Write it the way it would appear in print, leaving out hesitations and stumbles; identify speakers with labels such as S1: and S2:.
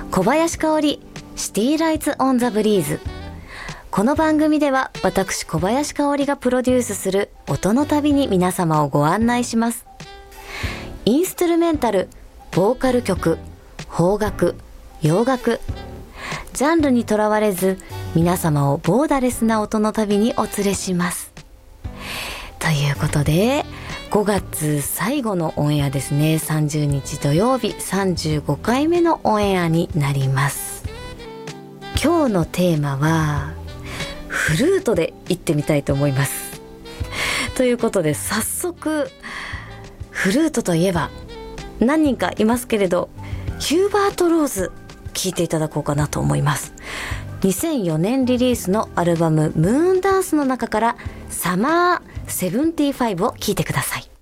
S1: 小林香織シティライツオンザブリーズ。この番組では私小林香織がプロデュースする音の旅に皆様をご案内します。インストゥルメンタル、ボーカル曲、邦楽、洋楽、ジャンルにとらわれず皆様をボーダレスな音の旅にお連れします。ということで5月最後のオンエアですね。30日土曜日35回目のオンエアになります。今日のテーマはフルートで行ってみたいと思います。ということで早速フルートといえば何人かいますけれどヒューバート・ローズ聴いていただこうかなと思います。2004年リリースのアルバムムーンダンスの中からサマー75を聴いてください。